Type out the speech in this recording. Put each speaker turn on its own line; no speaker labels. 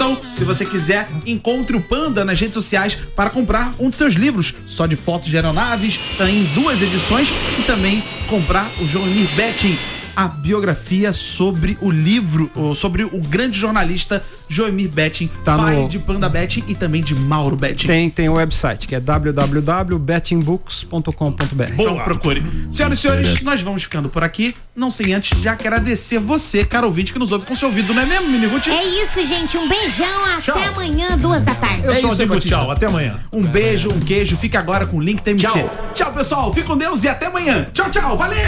Então, se você quiser, encontre o Panda nas redes sociais para comprar um de seus livros, só de fotos de aeronaves, em 2 edições, e também comprar o Joemir Betting, a biografia sobre o livro, sobre o grande jornalista Joemir Betting, pai de Panda Betting e também de Mauro Betting.
Tem o website, que é www.bettingbooks.com.br.
Então procure. Senhoras e senhores, nós vamos ficando por aqui, não sem antes de agradecer você, caro ouvinte, que nos ouve com seu ouvido, não é mesmo, Mini Ruth?
É isso, gente, um beijão, até amanhã, 2 da tarde.
Eu só digo tchau, até amanhã.
Um beijo, um queijo, fica agora com o link TMC.
Tchau.
Tchau, pessoal, fique com Deus e até amanhã. Tchau, tchau, valeu!